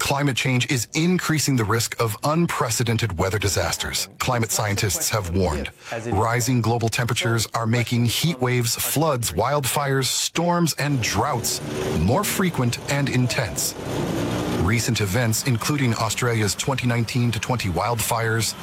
Climate change is increasing the risk of unprecedented weather disasters. Climate scientists have warned. Rising global temperatures are making heat waves, floods, wildfires, storms, and droughts more frequent and intense. Recent events, including Australia's 2019-20 wildfires,